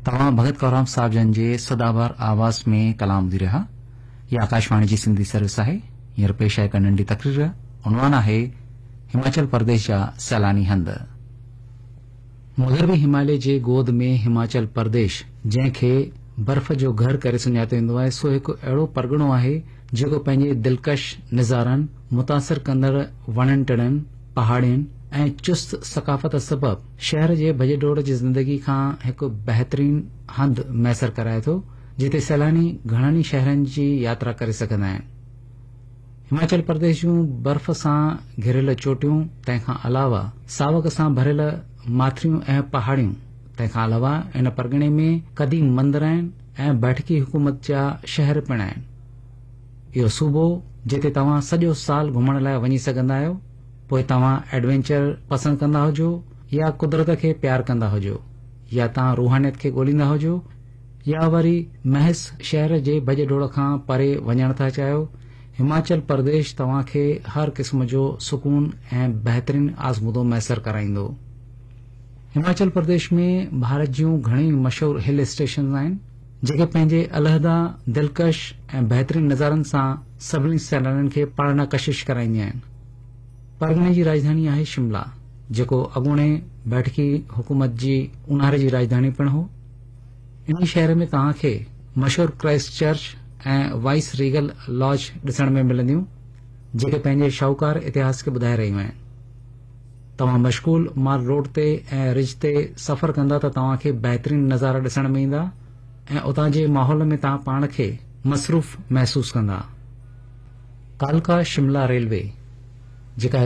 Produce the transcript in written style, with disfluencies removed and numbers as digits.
तव्हां भगत कौराम साहब जन जे सदाबहार आवाज़ में कलाम ॿुधी रहिया। ये आकाशवाणी जी सिंधी सर्विस आहे। हींअर पेश आहे हिक नंढी तकरीर। उनवान आहे हिमाचल प्रदेश जा सैलानी हंध। मग़रबी हिमालय जे गोद में हिमाचल प्रदेश जंहिंखे बर्फ़ जो घर करे सुञातो वेंदो आहे, सो हिकु अहिड़ो परगि॒णो आहे जेको पंहिंजे दिलकश नज़ारनि, मुतासिर कंदड़ वणनि टिणनि, पहाड़ियुनि ऐं चुस्त सक़ाफ़त सबबि शहर जे भॼडोड़ जी ज़िंदगी खां हिकु बहितरीन हंधु मैसर कराए थो, जिते सैलानी घणनि ई शहरनि जी यात्रा करे सघंदा आहिनि। हिमाचल प्रदेश जूं बर्फ़ सां घिरियल चोटियूं, तंहिंखां अलावा सावक सां भरियल माथिरियूं ऐं पहाड़ियूं, तंहिंखां अलावा इन परगि॒णे में क़दीम मंदर आहिनि ऐं बैठकी हुकूमत जा शहर पिणु आहिनि। इहो सूबो जिते तव्हां सॼो साल घुमण लाइ वञी सघंदा आहियो, पोइ तव्हां एडवेंचर पसंदि कंदा हुजो या कुदरत खे प्यार कंदा हुजो, या तव्हां रूहानियत खे ॻोल्हींदा हुजो, या वरी महज़ शहर जे भॼडोड़ खां परे वञण था चाहियो, हिमाचल प्रदेश तव्हां खे हर क़िस्म जो सुकून ऐं बहितरीन आज़मूदो मैसर कराईंदो। हिमाचल प्रदेश में भारत जूं घणई मशहूर हिल स्टेशन आहिनि, जेके पंहिंजे अलहदा, दिलकश ऐं बहितरीन नज़ारनि सां सभिनी सैलानियुनि खे पाण कशिश कराईंदियूं आहिनि। परगि॒णे जी राजधानी आहे शिमला, जेको अॻूणे बैठकी हुकूमत जी ऊन्हारे जी राजधानी पिणु हो। इन शहर में तव्हां खे मशहूर क्राइस्ट चर्च ऐं वाइस रीगल लॉज ॾिसण में मिलंदियूं, जेके पंहिंजे शाहूकार इतिहास खे ॿुधाए रहियूं आहिनि। तव्हां मशगूल माल रोड ते ऐं रिज ते सफ़र कंदा त तव्हां खे बहितरीन नज़ारा ॾिसण में ईंदा ऐं उतां जे माहौल में तव्हां पाण खे मसरूफ़ महसूस कंदा। कालका शिमला रेलवे, जेका